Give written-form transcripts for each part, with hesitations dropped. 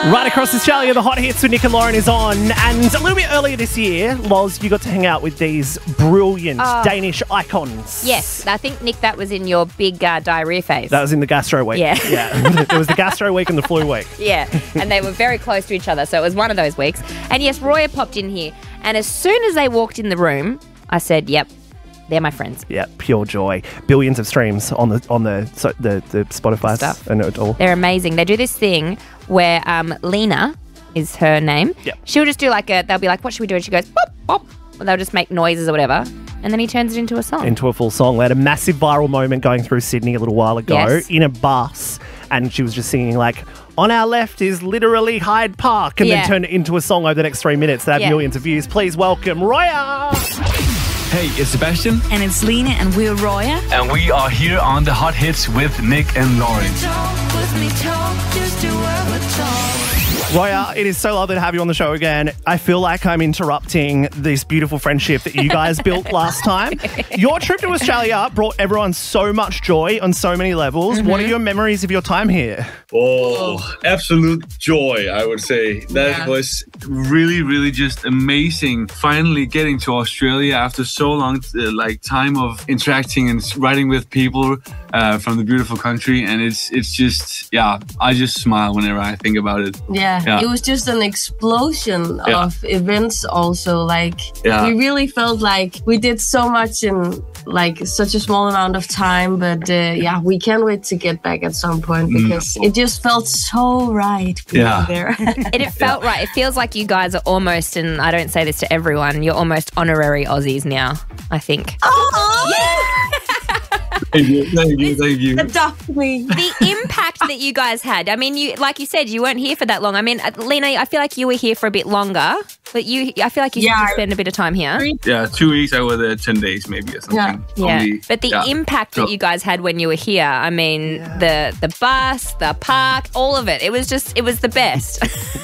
Right across Australia, the Hot Hits with Nick and Lauren is on. And a little bit earlier this year, Loz, you got to hang out with these brilliant Danish icons. Yes, I think, Nick, that was in your big diarrhea phase. That was in the gastro week. Yeah. There was the gastro week and the flu week. Yeah, and they were very close to each other, so it was one of those weeks. And yes, Roya popped in here, and as soon as they walked in the room, I said, yep, they're my friends. Yeah, pure joy. Billions of streams on the Spotify Stuff. and it all. They're amazing. They do this thing where Lena is her name. Yep. She'll just do they'll be like, what should we do? And she goes, pop, pop. Or they'll just make noises or whatever. And then he turns it into a song. Into a full song. We had a massive viral moment going through Sydney a little while ago Yes. in a bus. And she was just singing like, on our left is literally Hyde Park. And then turned it into a song over the next 3 minutes. They had millions of views. Please welcome Roya. Hey, it's Sebastian. And it's Lena and we're Roya. And we are here on the Hot Hits with Nick and Lauren. Roya, it is so lovely to have you on the show again. I feel like I'm interrupting this beautiful friendship that you guys built last time. Your trip to Australia brought everyone so much joy on so many levels. What are your memories of your time here? Oh, absolute joy, I would say. That was really, really just amazing. Finally getting to Australia after so long, time of interacting and riding with people from the beautiful country. And it's just, I just smile whenever I think about it. Yeah, it was just an explosion of events also. We really felt like we did so much in such a small amount of time. But we can't wait to get back at some point because it just felt so right being there. It felt right. It feels like you guys are almost, and I don't say this to everyone, you're almost honorary Aussies now, I think. Oh, Thank you. adopt me. The impact that you guys had. I mean, like you said, you weren't here for that long. I mean, Lena, I feel like you were here for a bit longer, but I feel like you should spend a bit of time here. Yeah, 2 weeks. I was there 10 days maybe or something. Yeah. But the impact that you guys had when you were here, I mean, the bus, the park, all of it. It was the best.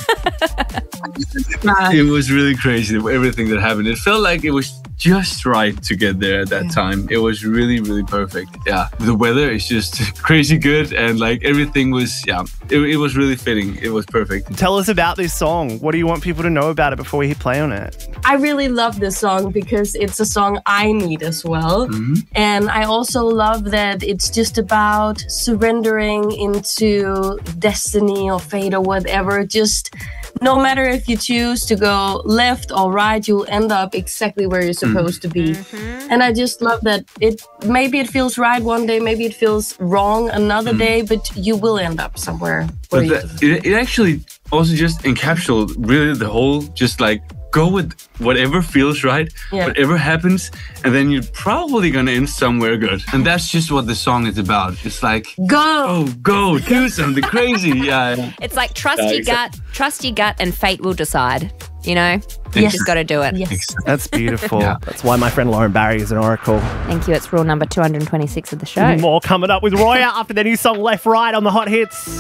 It was really crazy, everything that happened. It felt like it was just right to get there at that time. It was really, really perfect. Yeah, the weather is just crazy good, and everything was, it was really fitting. It was perfect. Tell us about this song. What do you want people to know about it before we hit play on it? I really love this song because it's a song I need as well. And I also love that it's just about surrendering into destiny or fate or whatever. Just no matter if you choose to go left or right, you'll end up exactly where you're supposed to be. And I just love that maybe it feels right one day, maybe it feels wrong another day, but you will end up somewhere. But it actually also just encapsulated really the whole, just go with whatever feels right, whatever happens, and then you're probably gonna end somewhere good. And that's just what the song is about. It's go, do something crazy. It's like trust your gut, and fate will decide. You know, you just got to do it. Yes. That's beautiful. That's why my friend Lauren Barry is an oracle. Thank you. It's rule number 226 of the show. More coming up with Roya after their new song Left Right on the Hot Hits.